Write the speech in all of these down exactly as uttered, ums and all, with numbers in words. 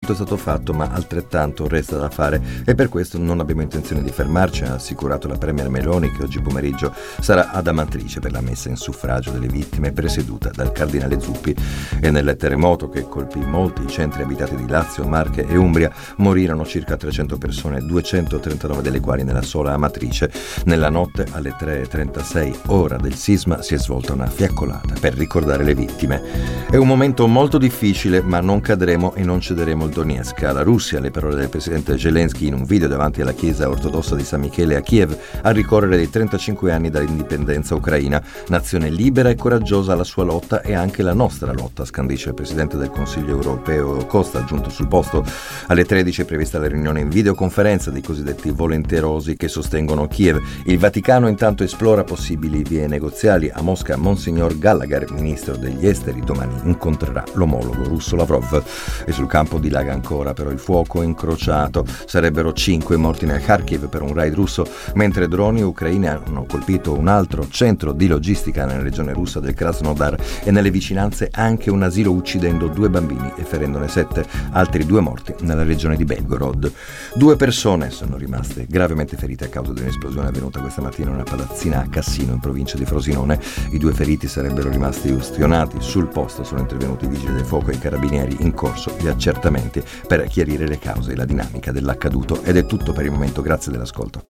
molto è stato fatto, ma altrettanto resta da fare e per questo non abbiamo intenzione di fermarci, ha assicurato la premier Meloni, che oggi pomeriggio sarà ad Amatrice per la messa in suffragio delle vittime, presieduta dal cardinale Zuppi. E nel terremoto che colpì molti centri abitati di Lazio, Marche e Umbria morirono circa trecento persone, duecentotrentanove delle quali nella sola Amatrice. Nella notte alle tre e trentasei ora del sisma si è svolta una fiaccolata per ricordare le vittime. È un momento molto difficile, ma non cadremo e non cederemo il Donetsk. Alla Russia, le parole del presidente Zelensky in un video davanti alla chiesa ortodossa di San Michele a Kiev a ricorrere dei trentacinque anni dall'indipendenza ucraina. Nazione libera e coraggiosa la sua lotta e anche la nostra lotta, scandisce il presidente del Consiglio europeo Costa, giunto sul posto. Alle tredici è prevista la riunione in videoconferenza dei cosiddetti volenterosi che sostengono Kiev. Il Vaticano intanto esplora possibili vie negoziali. A Mosca Monsignor Gallagher, ministro degli esteri, domani incontrerà l'omologo russo Lavrov. E sul campo dilaga ancora però il fuoco incrociato. Sarebbero cinque morti nel Kharkiv per un raid russo, mentre droni ucraini hanno colpito un altro centro di logistica nella regione russa del Krasnodar e nelle vicinanze anche un asilo, uccidendo due bambini e ferendone sette. Altri due morti nella regione di Belgorod. Due persone sono rimaste gravemente ferite a causa di un'esplosione avvenuta questa mattina in una palazzina a Cassino, in provincia di Frosinone. I due feriti sarebbero rimasti ustionati. Sul posto sono intervenuti i vigili del fuoco e i carabinieri, in corso gli accertamenti per chiarire le cause e la dinamica dell'accaduto. Ed è tutto per il momento, grazie dell'ascolto.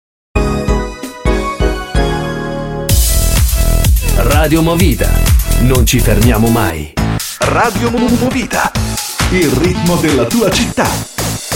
Radio Movida, non ci fermiamo mai. Radio Movida, il ritmo della tua città.